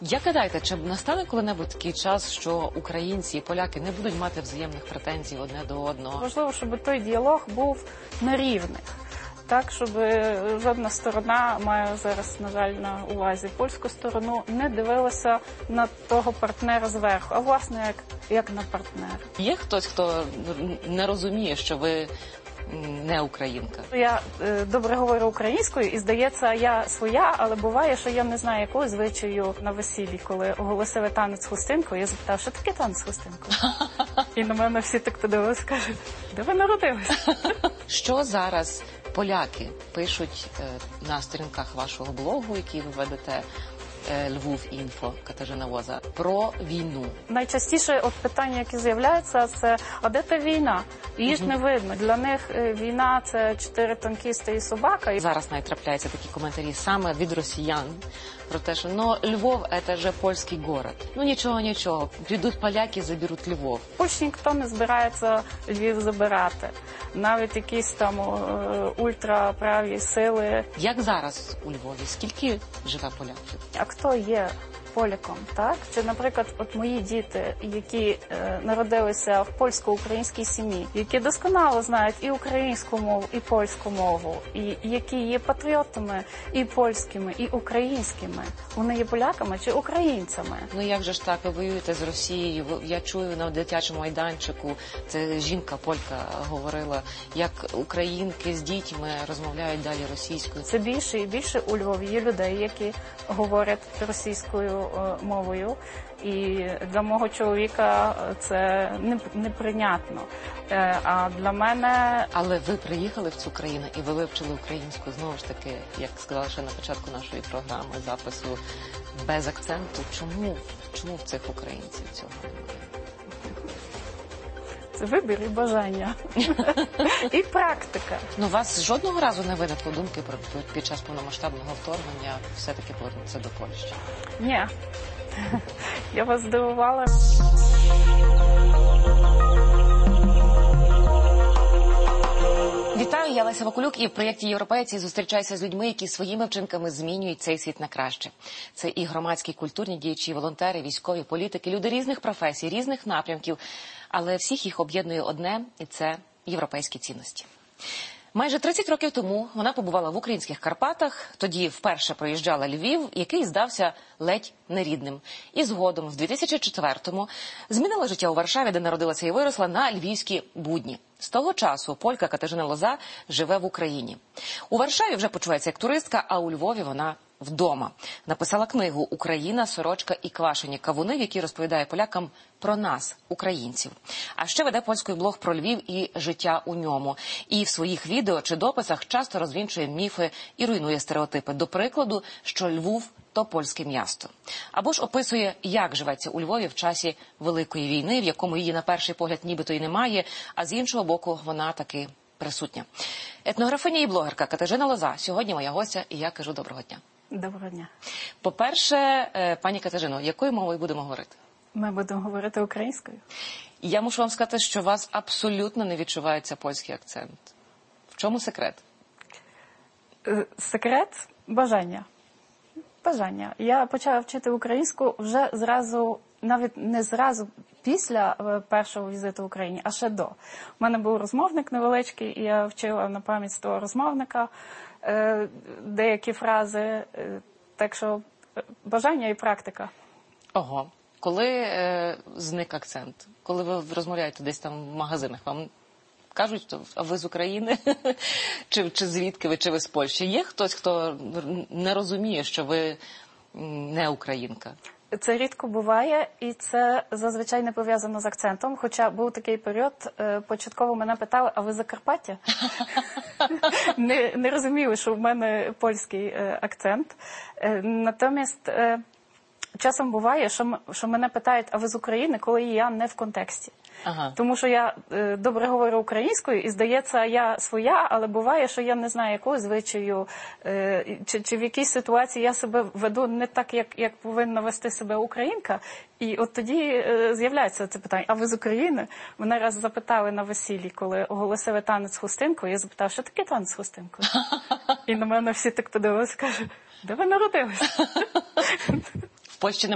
Як гадаєте, чи настане коли-небудь такий час, що українці і поляки не будуть мати взаємних претензій одне до одного? Важливо, щоб той діалог був на рівних. Так, щоб жодна сторона, маю зараз, на жаль, на увазі польську сторону, не дивилася на того партнера зверху, а власне як на партнера. Є хтось, хто не розуміє, що ви не українка? Я добре говорю українською і, здається, я своя, але буває, що я не знаю якого звичаю на весіллі, коли оголосили танець хустинкою, я запитала, що таке танець хустинкою? І на мене всі так подивилися, кажуть, де ви народилися? Що зараз поляки пишуть на сторінках вашого блогу, який ви ведете, Львів.Інфо, Катерина Воза, про війну? Найчастіше питання, які з'являються, це «А де та війна?» Її ж не видно. Для них війна – це 4 танкісти і собака. Зараз навіть трапляються такі коментарі саме від росіян про те, що Львов – це же польський город. Нічого, прийдуть поляки, заберуть Львов. В Польщі ніхто не збирається Львів забирати. Навіть якісь там ультраправі сили. Як зараз у Львові? Скільки живе поляків? А хто є поляком, так? Чи, наприклад, от мої діти, які народилися в польсько-українській сім'ї, які досконало знають і українську мову, і польську мову, і які є патріотами і польськими, і українськими, вони є поляками чи українцями? Як же ж так, ви воюєте з Росією? Я чую на дитячому майданчику, це жінка полька говорила, як українки з дітьми розмовляють далі російською. Це більше і більше у Львові є людей, які говорять російською мовою, і для мого чоловіка це неприйнятно. А для мене... Але ви приїхали в цю країну і ви вивчили українську, знову ж таки, як сказала ще на початку нашої програми, запису, без акценту. Чому в цих українців цього немає? Це вибір і бажання. І практика. У вас жодного разу не виникло думки під час повномасштабного вторгнення все-таки повернутися до Польщі? Ні. Я вас здивувала. Вітаю, я Леся Вакулюк, і в проєкті «Європейці» зустрічаюся з людьми, які своїми вчинками змінюють цей світ на краще. Це і громадські, культурні діячі, волонтери, військові, політики, люди різних професій, різних напрямків, але всіх їх об'єднує одне – і це європейські цінності. Майже 30 років тому вона побувала в українських Карпатах, тоді вперше проїжджала Львів, який здався ледь нерідним. І згодом, в 2004-му, змінила життя у Варшаві, де народилася і виросла, на львівські будні. З того часу полька Катерина Лоза живе в Україні. У Варшаві вже почувається як туристка, а у Львові вона вдома. Написала книгу «Україна, сорочка і квашені кавуни», в якій розповідає полякам про нас, українців. А ще веде польський блог про Львів і життя у ньому. І в своїх відео чи дописах часто розвінчує міфи і руйнує стереотипи. До прикладу, що Львів – то польське місто. Або ж описує, як живеться у Львові в часі Великої війни, в якому її на перший погляд нібито й немає, а з іншого боку вона таки присутня. Етнографиня і блогерка Катерина Лоза сьогодні моя гостя, і я кажу доброго дня. Доброго дня. По-перше, пані Катерино, якою мовою будемо говорити? Ми будемо говорити українською. Я мушу вам сказати, що у вас абсолютно не відчувається польський акцент. В чому секрет? Секрет – бажання. Бажання. Я почала вчити українську вже зразу, навіть не зразу після першого візиту в Україні, а ще до. У мене був розмовник невеличкий, і я вчила на пам'ять з того розмовника деякі фрази. Так що бажання і практика. Ого. Коли зник акцент? Коли ви розмовляєте десь там в магазинах, вам кажуть, а ви з України? чи звідки ви, чи ви з Польщі? Є хтось, хто не розуміє, що ви не українка? Це рідко буває, і це зазвичай не пов'язано з акцентом. Хоча був такий період, початково мене питали, а ви з Закарпаття? Не розуміли, що в мене польський акцент. Натомість часом буває, що мене питають, а ви з України, коли я не в контексті. Ага. Тому що я добре говорю українською, і, здається, я своя, але буває, що я не знаю, якого звичаю, чи в якійсь ситуації я себе веду не так, як повинна вести себе українка. І от тоді з'являється це питання, а ви з України? Мене раз запитали на весіллі, коли оголосили танець хустинкою, я запитала, що таке танець хустинкою? І на мене всі так подивилися, кажуть, де ви народилися? В Польщі